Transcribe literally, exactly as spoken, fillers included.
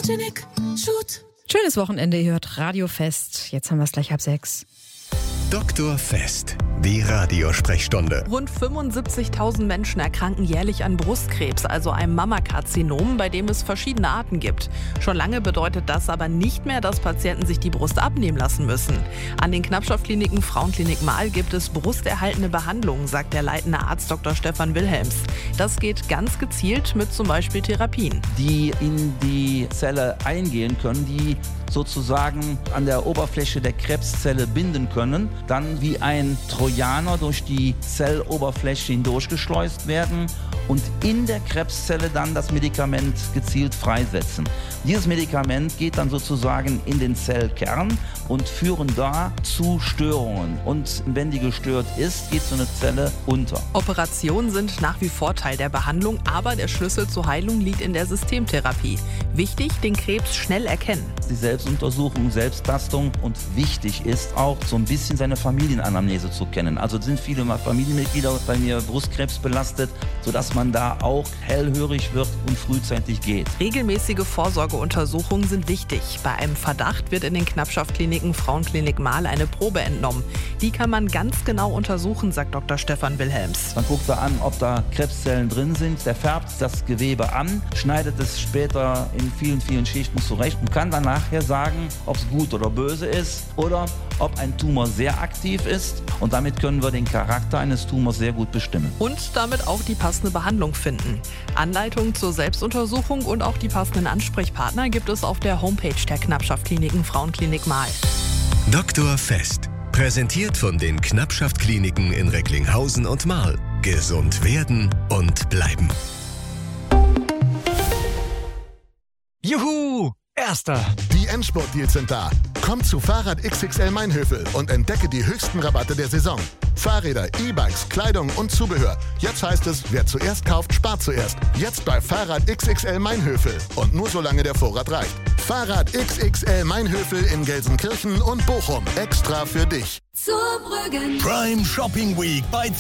Klinik, Shoot. Schönes Wochenende, ihr hört Radio Fest. Jetzt haben wir es gleich halb sechs. Doktor Fest, die Radiosprechstunde. Rund fünfundsiebzigtausend Menschen erkranken jährlich an Brustkrebs, also einem Mammakarzinom, bei dem es verschiedene Arten gibt. Schon lange bedeutet das aber nicht mehr, dass Patienten sich die Brust abnehmen lassen müssen. An den Knappschaftkliniken Frauenklinik Mahl gibt es brusterhaltende Behandlungen, sagt der leitende Arzt Doktor Stefan Wilhelms. Das geht ganz gezielt mit zum Beispiel Therapien. Die in die Zelle eingehen können, die sozusagen an der Oberfläche der Krebszelle binden können, dann wie ein Trojaner durch die Zelloberfläche hindurchgeschleust werden und in der Krebszelle dann das Medikament gezielt freisetzen. Dieses Medikament geht dann sozusagen in den Zellkern und führen da zu Störungen. Und wenn die gestört ist, geht so eine Zelle unter. Operationen sind nach wie vor Teil der Behandlung, aber der Schlüssel zur Heilung liegt in der Systemtherapie. Wichtig, den Krebs schnell erkennen. Die Selbstuntersuchung, Selbsttastung und wichtig ist auch, so ein bisschen seine Familienanamnese zu kennen. Also sind viele Familienmitglieder bei mir Brustkrebs belastet, sodass man da auch hellhörig wird und frühzeitig geht. Regelmäßige Vorsorgeuntersuchungen sind wichtig. Bei einem Verdacht wird in den Knappschaftkliniken Frauenklinik Mahl eine Probe entnommen. Die kann man ganz genau untersuchen, sagt Doktor Stefan Wilhelms. Man guckt da an, ob da Krebszellen drin sind. Der färbt das Gewebe an, schneidet es später in vielen, vielen Schichten zurecht und kann dann nachher sagen, ob es gut oder böse ist oder ob ein Tumor sehr aktiv ist. Und damit können wir den Charakter eines Tumors sehr gut bestimmen. Und damit auch die passende Behandlung finden. Anleitungen zur Selbstuntersuchung und auch die passenden Ansprechpartner gibt es auf der Homepage der Knappschaftkliniken Frauenklinik Mahl. Doktor Fest, präsentiert von den Knappschaftkliniken in Recklinghausen und Mahl. Gesund werden und bleiben. Juhu! Erster! Die Endspurt-Deals sind da. Komm zu Fahrrad X X L Mainhövel und entdecke die höchsten Rabatte der Saison. Fahrräder, E-Bikes, Kleidung und Zubehör. Jetzt heißt es, wer zuerst kauft, spart zuerst. Jetzt bei Fahrrad X X L Mainhövel. Und nur solange der Vorrat reicht. Fahrrad X X L Mainhövel in Gelsenkirchen und Bochum. Extra für dich. Zur Brüggen. Prime Shopping Week bei